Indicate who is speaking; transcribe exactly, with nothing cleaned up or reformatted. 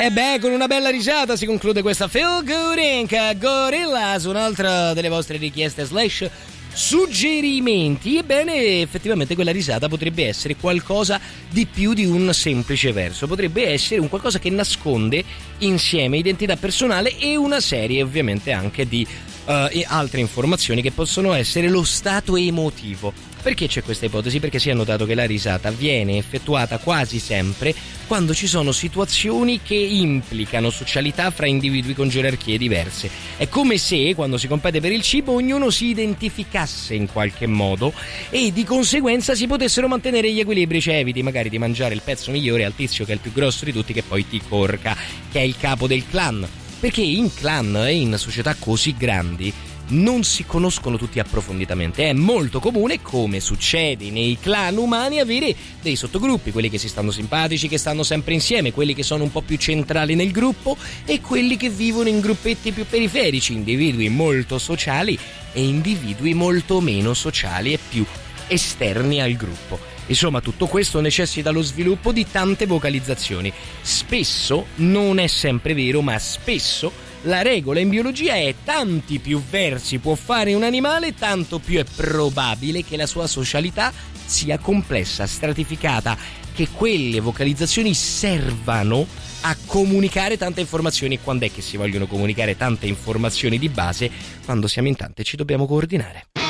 Speaker 1: E beh, con una bella risata si conclude questa Feel Good Inc. Gorillaz, un'altra delle vostre richieste slash suggerimenti. Ebbene, effettivamente quella risata potrebbe essere qualcosa di più di un semplice verso, potrebbe essere un qualcosa che nasconde insieme identità personale e una serie ovviamente anche di uh, altre informazioni che possono essere lo stato emotivo. Perché c'è questa ipotesi? Perché si è notato che la risata viene effettuata quasi sempre quando ci sono situazioni che implicano socialità fra individui con gerarchie diverse. È come se, quando si compete per il cibo, ognuno si identificasse in qualche modo e di conseguenza si potessero mantenere gli equilibri. Cioè eviti magari di mangiare il pezzo migliore al tizio che è il più grosso di tutti, che poi ti corca, che è il capo del clan. Perché in clan e in società così grandi non si conoscono tutti approfonditamente. È molto comune, come succede nei clan umani, avere dei sottogruppi, quelli che si stanno simpatici, che stanno sempre insieme, quelli che sono un po' più centrali nel gruppo e quelli che vivono in gruppetti più periferici, individui molto sociali e individui molto meno sociali e più esterni al gruppo. Insomma, tutto questo necessita lo sviluppo di tante vocalizzazioni. Spesso, non è sempre vero, ma spesso la regola in biologia è: tanti più versi può fare un animale, tanto più è probabile che la sua socialità sia complessa, stratificata, che quelle vocalizzazioni servano a comunicare tante informazioni. E quando è che si vogliono comunicare tante informazioni di base? Quando siamo in tante e ci dobbiamo coordinare.